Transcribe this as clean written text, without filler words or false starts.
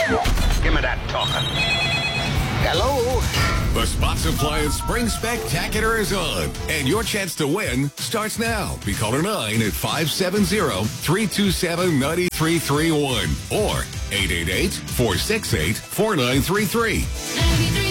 Give me that talking. Hello? The Spots Appliance Spring Spectacular is on, and your chance to win starts now. Be caller 9 at 570-327-9331 or 888-468-4933.